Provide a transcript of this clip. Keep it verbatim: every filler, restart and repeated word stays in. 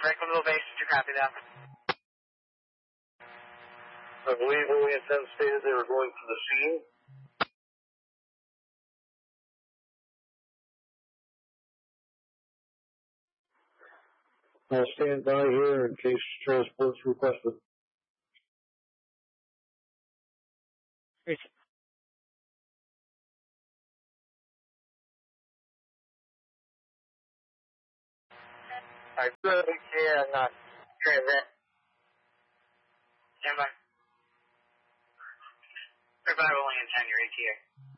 Franklin Base, did you copy that? I believe Olean ten stated they were going to the scene. I'll stand by here in case transport's requested. Great. All right, good. Yeah, I'm not transit. Stand by. Goodbye, Olean ten, you're A T A.